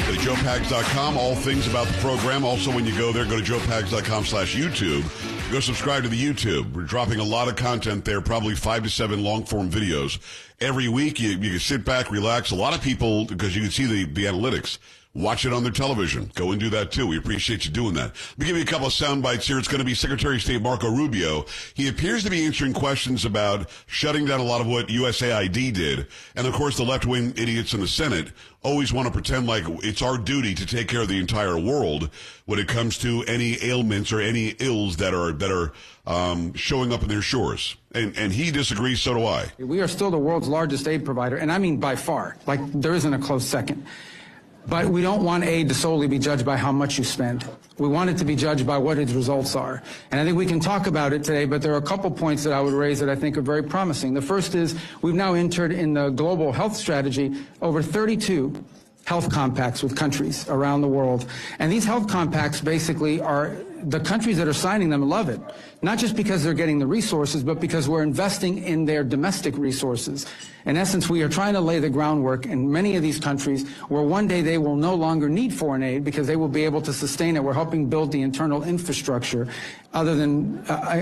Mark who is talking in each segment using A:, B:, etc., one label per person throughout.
A: Go to joepags.com. All things about the program. Also, when you go there, go to joepags.com/YouTube. Go subscribe to the YouTube. We're dropping a lot of content there, probably 5 to 7 long-form videos. Every week, you can sit back, relax. A lot of people, because you can see the analytics, watch it on their television. Go and do that, too. We appreciate you doing that. Let me give you a couple of sound bites here. It's going to be Secretary of State Marco Rubio. He appears to be answering questions about shutting down a lot of what USAID did. And, of course, the left-wing idiots in the Senate always want to pretend like it's our duty to take care of the entire world when it comes to any ailments or any ills that are showing up in their shores. And he disagrees, so do I.
B: We are still the world's largest aid provider, and I mean by far. Like, there isn't a close second. But we don't want aid to solely be judged by how much you spend. We want it to be judged by what its results are. And I think we can talk about it today, but there are a couple points that I would raise that I think are very promising. The first is we've now entered in the global health strategy over 32 health compacts with countries around the world. And these health compacts basically are, the countries that are signing them love it. Not just because they're getting the resources, but because we're investing in their domestic resources. In essence, we are trying to lay the groundwork in many of these countries where one day they will no longer need foreign aid because they will be able to sustain it. We're helping build the internal infrastructure other than,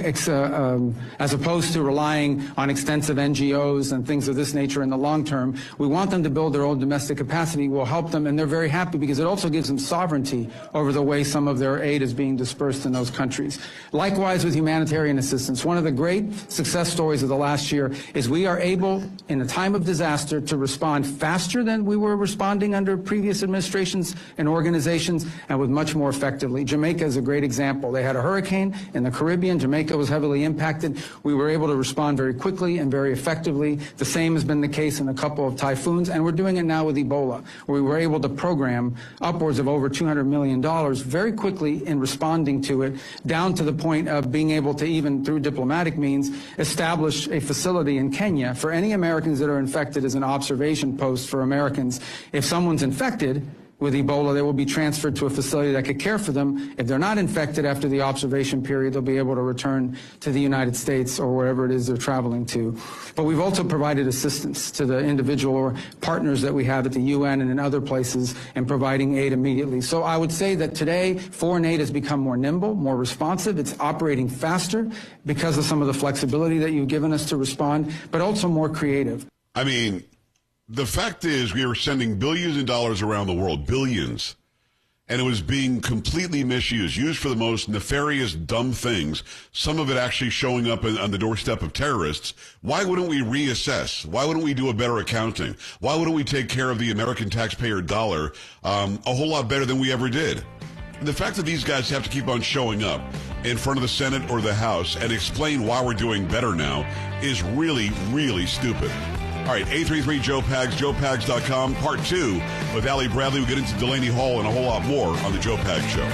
B: as opposed to relying on extensive NGOs and things of this nature in the long term. We want them to build their own domestic capacity. We'll help them, and they're very happy because it also gives them sovereignty over the way some of their aid is being dispersed in those countries. Likewise with humanitarian assistance. One of the great success stories of the last year is we are able, in a time of disaster, to respond faster than we were responding under previous administrations and organizations, and with much more effectively. Jamaica is a great example. They had a hurricane in the Caribbean. Jamaica was heavily impacted. We were able to respond very quickly and very effectively. The same has been the case in a couple of typhoons, and we're doing it now with Ebola, where we were able to program upwards of over $200 million very quickly in responding to it, down to the point of being able to, even through diplomatic means, establish a facility in Kenya for any Americans that are infected as an observation post for Americans. If someone's infected with Ebola, they will be transferred to a facility that could care for them. If they're not infected after the observation period, they'll be able to return to the United States or wherever it is they're traveling to. But we've also provided assistance to the individual or partners that we have at the UN and in other places in providing aid immediately. So I would say that today, foreign aid has become more nimble, more responsive. It's operating faster because of some of the flexibility that you've given us to respond, but also more creative.
A: I mean, the fact is we are sending billions of dollars around the world, billions, and it was being completely misused, used for the most nefarious, dumb things, some of it actually showing up on the doorstep of terrorists. Why wouldn't we reassess? Why wouldn't we do a better accounting? Why wouldn't we take care of the American taxpayer dollar a whole lot better than we ever did? And the fact that these guys have to keep on showing up in front of the Senate or the House and explain why we're doing better now is really, really stupid. All right, 833-JOE-PAGS, joepags.com, part 2 with Allie Bradley. We'll get into Delaney Hall and a whole lot more on the Joe Pags Show.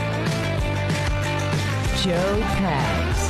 C: Joe Pags.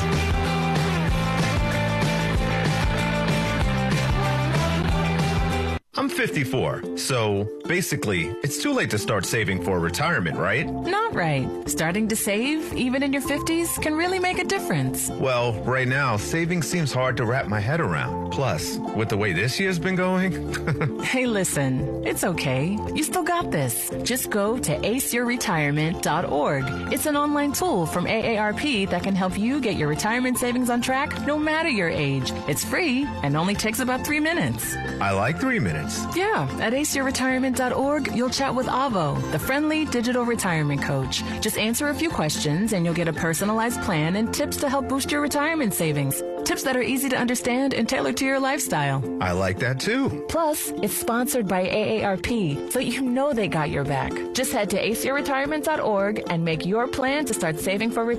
D: I'm 54, so basically, it's too late to start saving for retirement, right?
C: Not right. Starting to save, even in your 50s, can really make a difference.
D: Well, right now, saving seems hard to wrap my head around. Plus, with the way this year's been going...
C: Hey, listen, it's okay. You still got this. Just go to aceyourretirement.org. It's an online tool from AARP that can help you get your retirement savings on track no matter your age. It's free and only takes about 3 minutes.
D: I like 3 minutes.
C: Yeah, at aceyourretirement.org, you'll chat with Avo, the friendly digital retirement coach. Just answer a few questions and you'll get a personalized plan and tips to help boost your retirement savings. Tips that are easy to understand and tailored to your lifestyle.
D: I like that too.
C: Plus, it's sponsored by AARP, so you know they got your back. Just head to aceyourretirement.org and make your plan to start saving for retirement